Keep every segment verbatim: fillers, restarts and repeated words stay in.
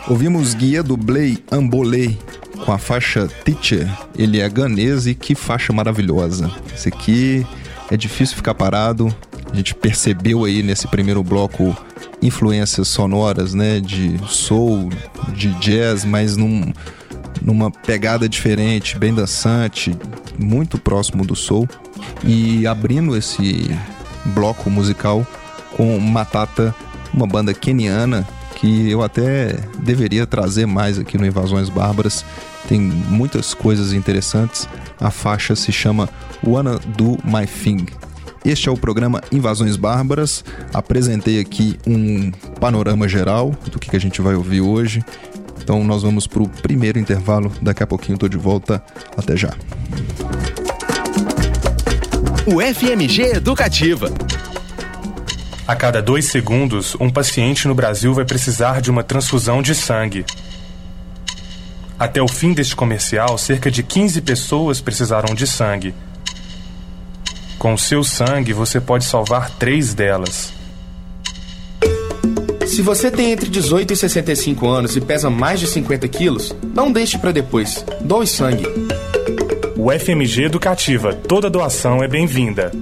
Ouvimos Guiedo Blay Ambolé com a faixa Teacher. Ele é ganês e que faixa maravilhosa. Esse aqui é difícil ficar parado. A gente percebeu aí nesse primeiro bloco influências sonoras, né, de soul, de jazz, mas num, numa pegada diferente, bem dançante, muito próximo do soul. E abrindo esse bloco musical com Matata, uma banda queniana que eu até deveria trazer mais aqui no Invasões Bárbaras. Tem muitas coisas interessantes. A faixa se chama Wanna Do My Thing. Este é o programa Invasões Bárbaras. Apresentei aqui um panorama geral do que a gente vai ouvir hoje. Então nós vamos para o primeiro intervalo. Daqui a pouquinho estou de volta. Até já. O F M G Educativa. A cada dois segundos, um paciente no Brasil vai precisar de uma transfusão de sangue. Até o fim deste comercial, cerca de quinze pessoas precisarão de sangue. Com o seu sangue, você pode salvar três delas. Se você tem entre dezoito e sessenta e cinco anos e pesa mais de cinquenta quilos, não deixe para depois. Doe sangue. O F M G Educativa. Toda doação é bem-vinda.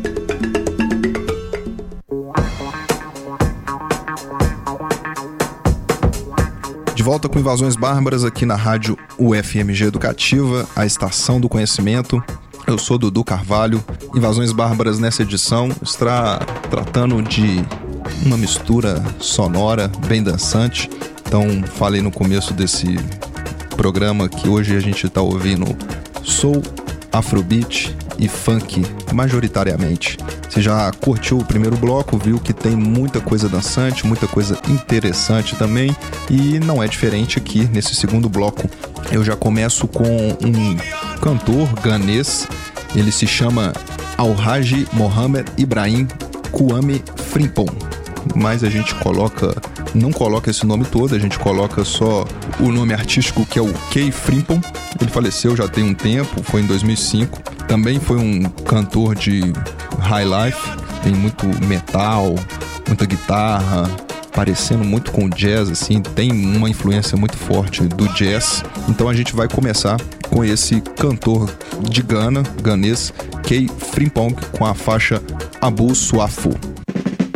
De volta com Invasões Bárbaras aqui na rádio U F M G Educativa, a estação do conhecimento. Eu sou Dudu Carvalho. Invasões Bárbaras nessa edição está tratando de uma mistura sonora bem dançante. Então falei no começo desse programa que hoje a gente está ouvindo soul, afrobeat e funk majoritariamente. Você já curtiu o primeiro bloco, viu que tem muita coisa dançante, muita coisa interessante também, e não é diferente aqui nesse segundo bloco. Eu já começo com um cantor ganês, ele se chama Alhaji Mohammed Ibrahim Kwame Frimpong, mas a gente coloca, não coloca esse nome todo, a gente coloca só o nome artístico, que é o K. Frimpong. Ele faleceu já tem um tempo, foi em dois mil e cinco. Também foi um cantor de high life, tem muito metal, muita guitarra, parecendo muito com jazz, assim, tem uma influência muito forte do jazz. Então a gente vai começar com esse cantor de Gana, ganês, K. Frimpong, com a faixa Abu Suafu.